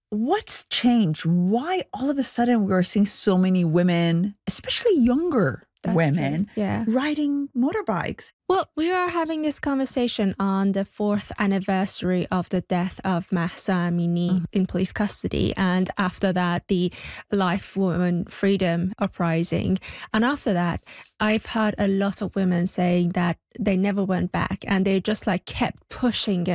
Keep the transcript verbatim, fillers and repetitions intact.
What's changed? Why all of a sudden we are seeing so many women, especially younger That's women, true. Yeah. riding motorbikes? Well, we are having this conversation on the fourth anniversary of the death of Mahsa Amini Mhm. in police custody. And after that, the Life Women Freedom Uprising. And after that, I've heard a lot of women saying that they never went back and they just like kept pushing it